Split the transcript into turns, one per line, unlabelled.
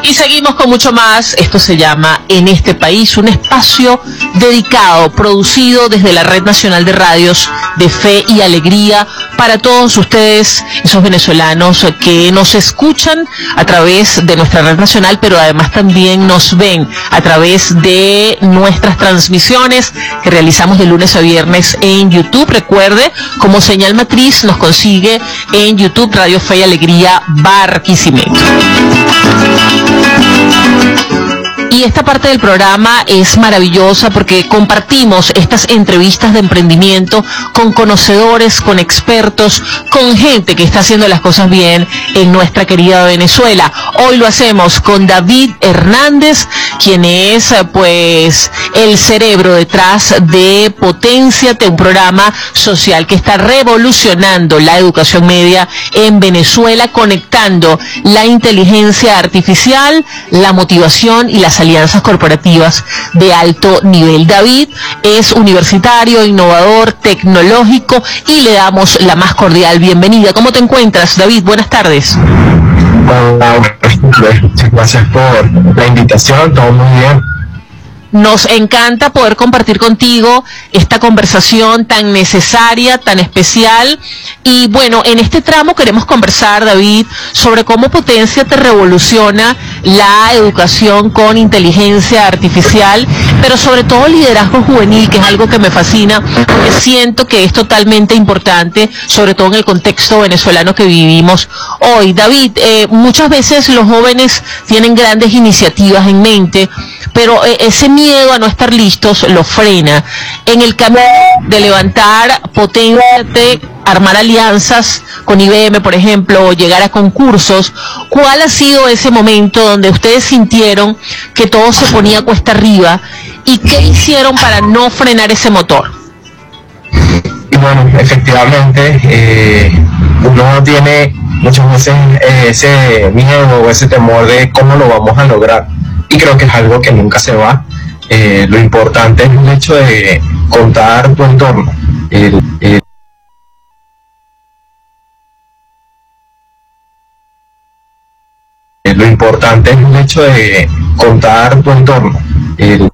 Y seguimos con mucho más. Esto se llama En este país, un espacio dedicado, producido desde la Red Nacional de Radios de Fe y Alegría para todos ustedes, esos venezolanos que nos escuchan a través de nuestra red nacional, pero además también nos ven a través de nuestras transmisiones que realizamos de lunes a viernes en YouTube. Recuerde, como señal matriz nos consigue en YouTube Radio Fe y Alegría Barquisimeto. Y esta parte del programa es maravillosa porque compartimos estas entrevistas de emprendimiento con conocedores, con expertos, con gente que está haciendo las cosas bien en nuestra querida Venezuela. Hoy lo hacemos con David Hernández, quien es pues el cerebro detrás de Potenciate, un programa social que está revolucionando la educación media en Venezuela, conectando la inteligencia artificial, la motivación y las alianzas corporativas de alto nivel. David es universitario, innovador, tecnológico y le damos la más cordial bienvenida. ¿Cómo te encuentras, David? Buenas tardes.
Muchas gracias por la invitación, todo muy bien.
Nos encanta poder compartir contigo esta conversación tan necesaria, tan especial. Y bueno, en este tramo queremos conversar, David, sobre cómo Potenciate revoluciona la educación con inteligencia artificial, pero sobre todo liderazgo juvenil, que es algo que me fascina, porque siento que es totalmente importante, sobre todo en el contexto venezolano que vivimos hoy. David, muchas veces los jóvenes tienen grandes iniciativas en mente, pero ese miedo a no estar listos lo frena. En el camino de levantar Potenciate, armar alianzas con IBM, por ejemplo, o llegar a concursos, ¿cuál ha sido ese momento donde ustedes sintieron que todo se ponía cuesta arriba y qué hicieron para no frenar ese motor?
Y bueno, efectivamente, uno tiene muchas veces ese miedo o ese temor de cómo lo vamos a lograr. Y creo que es algo que nunca se va. Lo importante es el hecho de contar tu entorno. Lo importante es el hecho de contar tu entorno.